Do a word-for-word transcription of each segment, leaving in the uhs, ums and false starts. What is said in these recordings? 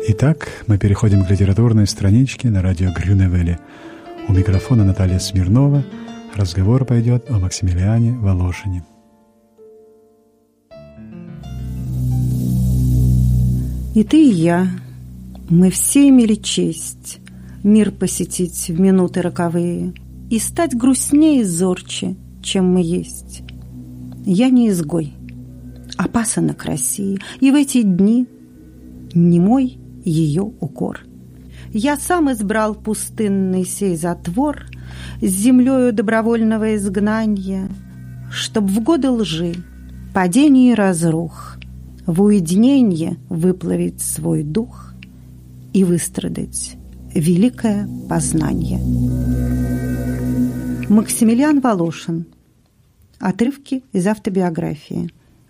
Итак, мы переходим к литературной страничке на радио Грюневеле. У микрофона Наталья Смирнова. Разговор пойдет о Максимилиане Волошине. И ты, и я, мы все имели честь мир посетить в минуты роковые и стать грустнее и зорче, чем мы есть. Я не изгой, а пасынок России, и в эти дни не мой ее укор. Я сам избрал пустынный сей затвор с землею добровольного изгнания, чтоб в годы лжи, падений и разрух в уединенье выплавить свой дух и выстрадать великое познание. Максимилиан Волошин. Отрывки из автобиографии.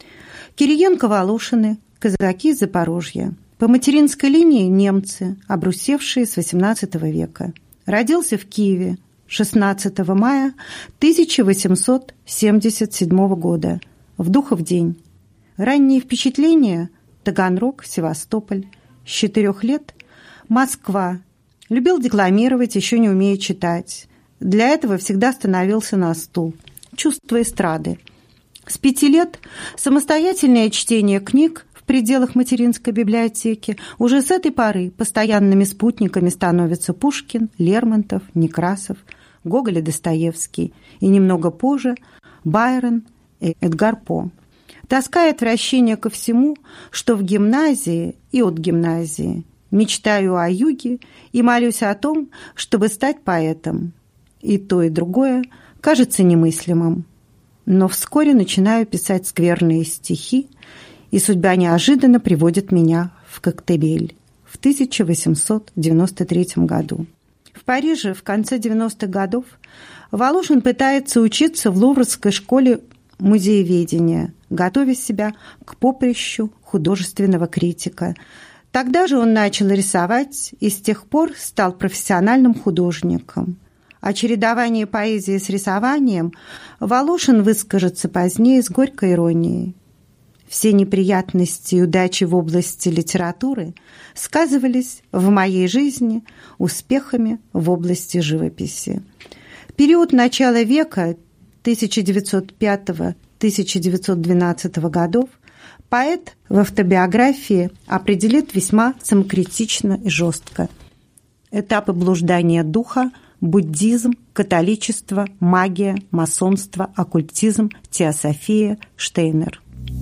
Кириенко-Волошины, казаки из Запорожья. По материнской линии немцы, обрусевшие с восемнадцатого века. Родился в Киеве шестнадцатого мая тысяча восемьсот семьдесят седьмого года, в Духов день. Ранние впечатления – Таганрог, Севастополь. С четырех лет – Москва. Любил декламировать, еще не умея читать. Для этого всегда становился на стул. Чувство эстрады. С пяти лет – самостоятельное чтение книг в пределах материнской библиотеки. Уже с этой поры постоянными спутниками становятся Пушкин, Лермонтов, Некрасов, Гоголь и Достоевский. И немного позже – Байрон и Эдгар По. Тоска и отвращение ко всему, что в гимназии и от гимназии. Мечтаю о юге и молюсь о том, чтобы стать поэтом. И то, и другое кажется немыслимым. Но вскоре начинаю писать скверные стихи, и судьба неожиданно приводит меня в Коктебель в тысяча восемьсот девяносто третьем году. В Париже в конце девяностых годов Волошин пытается учиться в Луврской школе музееведения, готовя себя к поприщу художественного критика. Тогда же он начал рисовать и с тех пор стал профессиональным художником. О чередовании поэзии с рисованием Волошин выскажется позднее с горькой иронией. Все неприятности и удачи в области литературы сказывались в моей жизни успехами в области живописи. Период начала века тысяча девятьсот пятого — тысяча девятьсот двенадцатого годов поэт в автобиографии определит весьма самокритично и жестко. Этапы блуждания духа, буддизм, католичество, магия, масонство, оккультизм, теософия, Штейнер.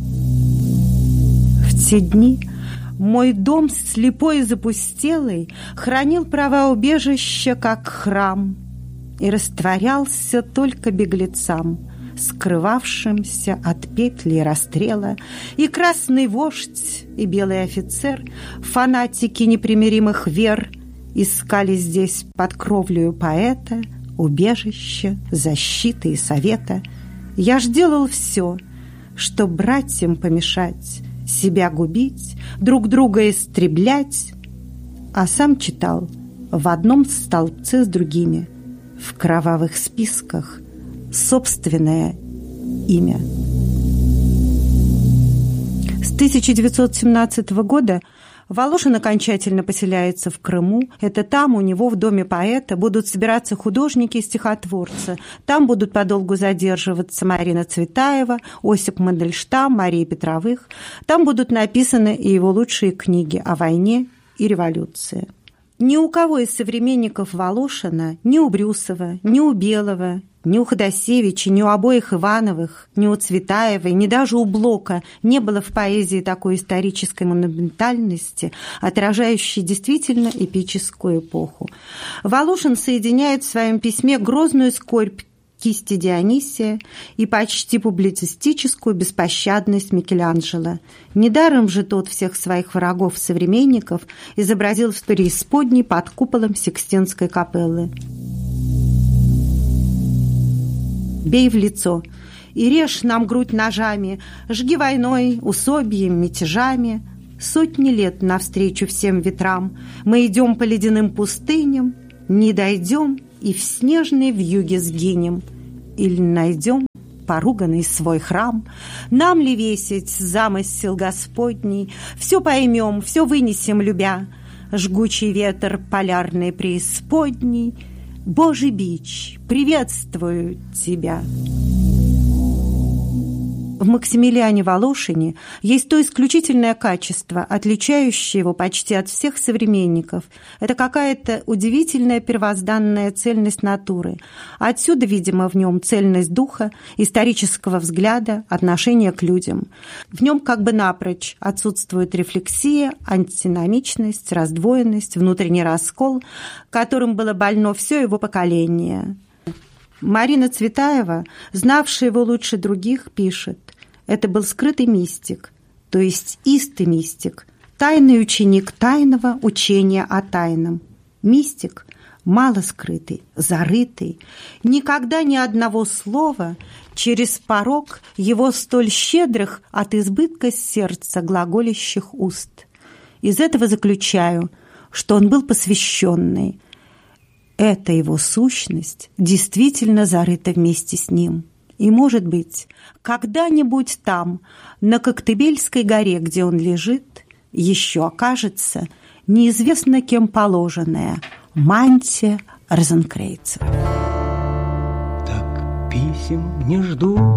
В те дни мой дом, слепой и запустелый, хранил права убежища, как храм, и растворялся только беглецам, скрывавшимся от петли и расстрела, и красный вождь, и белый офицер, фанатики непримиримых вер, искали здесь под кровлею поэта убежище, защиты и совета. Я ж делал все, чтоб братьям помешать, себя губить, друг друга истреблять, а сам читал в одном столбце с другими, в кровавых списках, собственное имя. С тысяча девятьсот семнадцатого года Волошин окончательно поселяется в Крыму. Это там у него в доме поэта будут собираться художники и стихотворцы. Там будут подолгу задерживаться Марина Цветаева, Осип Мандельштам, Мария Петровых. Там будут написаны и его лучшие книги о войне и революции. Ни у кого из современников Волошина, ни у Брюсова, ни у Белого, ни у Ходосевича, ни у обоих Ивановых, ни у Цветаевой, ни даже у Блока не было в поэзии такой исторической монументальности, отражающей действительно эпическую эпоху. Волошин соединяет в своем письме грозную скорбь кисти Дионисия и почти публицистическую беспощадность Микеланджело. Недаром же тот всех своих врагов-современников изобразил в преисподней под куполом Сикстинской капеллы. «Бей в лицо и режь нам грудь ножами, жги войной, усобьем, мятежами. Сотни лет навстречу всем ветрам мы идем по ледяным пустыням, не дойдем и в снежной вьюге сгинем, или найдем поруганный свой храм. Нам ли весить замысел Господний, все поймем, все вынесем, любя, жгучий ветер полярной преисподней, Божий бич, приветствую тебя. В Максимилиане Волошине есть то исключительное качество, отличающее его почти от всех современников. Это какая-то удивительная первозданная цельность натуры. Отсюда, видимо, в нем цельность духа, исторического взгляда, отношения к людям. В нем как бы напрочь отсутствует рефлексия, антиномичность, раздвоенность, внутренний раскол, которым было больно все его поколение. Марина Цветаева, знавшая его лучше других, пишет: это был скрытый мистик, то есть истый мистик, тайный ученик тайного учения о тайном. Мистик мало скрытый, зарытый, никогда ни одного слова через порог его столь щедрых от избытка сердца глаголящих уст. Из этого заключаю, что он был посвященный. Эта его сущность действительно зарыта вместе с ним. И, может быть, когда-нибудь там, на Коктебельской горе, где он лежит, еще окажется неизвестно кем положенная мантия Розенкрейцера. Так писем не жду.